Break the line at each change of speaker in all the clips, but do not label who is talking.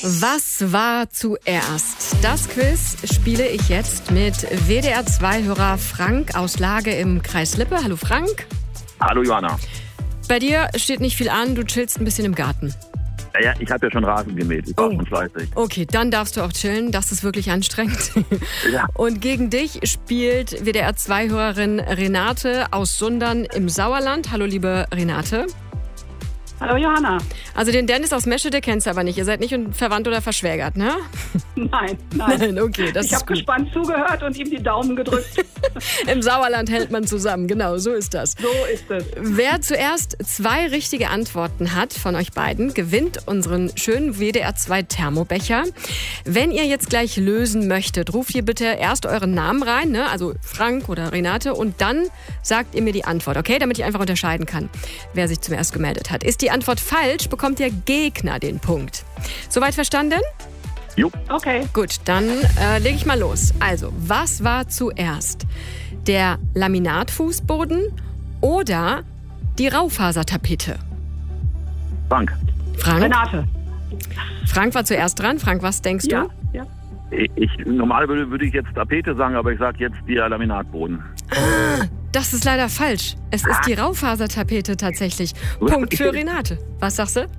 Was war zuerst? Das Quiz spiele ich jetzt mit WDR2-Hörer Frank aus Lage im Kreis Lippe. Hallo Frank.
Hallo Johanna.
Bei dir steht nicht viel an, du chillst ein bisschen im Garten.
Ja, ich habe ja schon Rasen gemäht, ich war schon fleißig.
Okay, dann darfst du auch chillen, das ist wirklich anstrengend.
Ja.
Und gegen dich spielt WDR2-Hörerin Renate aus Sundern im Sauerland. Hallo liebe Renate.
Hallo Johanna.
Also den Dennis aus Meschede kennst du aber nicht. Ihr seid nicht verwandt oder verschwägert, ne?
Nein.
Okay, das
ich
ist
habe
gut.
gespannt zugehört und ihm die Daumen gedrückt.
Im Sauerland hält man zusammen, genau, so ist das.
So ist es.
Wer zuerst 2 richtige Antworten hat von euch beiden, gewinnt unseren schönen WDR2 Thermobecher. Wenn ihr jetzt gleich lösen möchtet, ruft ihr bitte erst euren Namen rein, ne? Also Frank oder Renate, und dann sagt ihr mir die Antwort, okay? Damit ich einfach unterscheiden kann, wer sich zuerst gemeldet hat. Ist die Antwort falsch, bekommt der Gegner den Punkt. Soweit verstanden?
Jo.
Okay.
Gut, dann lege ich mal los. Also, was war zuerst? Der Laminatfußboden oder die Raufasertapete?
Frank.
Frank?
Renate.
Frank war zuerst dran. Frank, was denkst du?
Ja.
Normal würde ich jetzt Tapete sagen, aber ich sage jetzt der Laminatboden.
Das ist leider falsch. Es ist die Raufasertapete tatsächlich. Punkt für Renate. Was sagst du?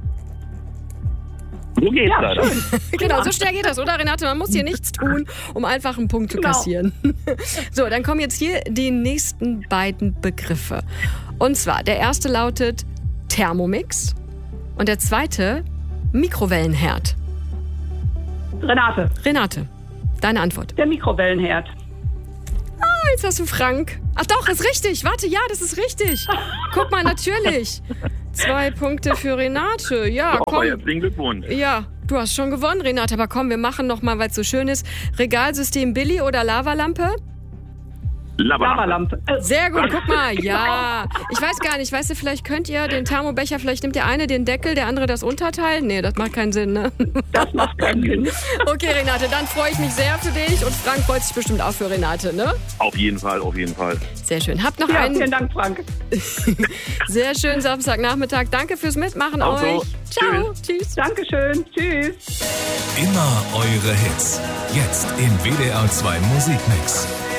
So geht's
Ja,
leider.
schön.
Genau, so schnell geht das, oder Renate? Man muss hier nichts tun, um einfach einen Punkt zu
Genau.
kassieren. So, dann kommen jetzt hier die nächsten beiden Begriffe. Und zwar, der erste lautet Thermomix und der zweite Mikrowellenherd.
Renate.
Renate, deine Antwort.
Der Mikrowellenherd.
Jetzt hast du Frank. Ach doch, ist richtig. Warte, ja, das ist richtig. Guck mal, natürlich. 2 Punkte für Renate. Ja,
Aber
komm.
herzlichen Glückwunsch.
Ja, du hast schon gewonnen, Renate. Aber komm, wir machen noch mal, weil es so schön ist. Regalsystem Billy oder Lavalampe?
Lavalampe.
Sehr gut, guck mal. Ja, ich weiß gar nicht. Weißt du, vielleicht könnt ihr den Thermobecher, vielleicht nimmt der eine den Deckel, der andere das Unterteil. Nee, das macht keinen Sinn, ne?
Das macht keinen Sinn.
Okay, Renate, dann freue ich mich sehr für dich. Und Frank freut sich bestimmt auch für Renate, ne?
Auf jeden Fall.
Sehr schön. Habt noch
Ja,
einen
vielen Dank, Frank.
sehr schönen Samstagnachmittag. Danke fürs Mitmachen
Auch so.
euch. Ciao. Tschüss.
Dankeschön. Tschüss.
Immer eure Hits. Jetzt im WDR 2 Musikmix.